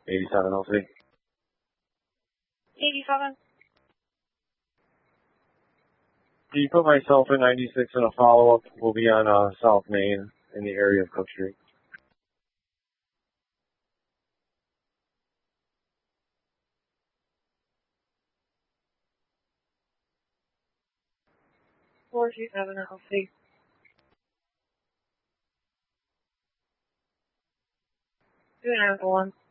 87 LC. 87. Can you put myself in 96 in a follow-up? We'll be on South Main in the area of Cook Street. Four two seven LC. 29 1.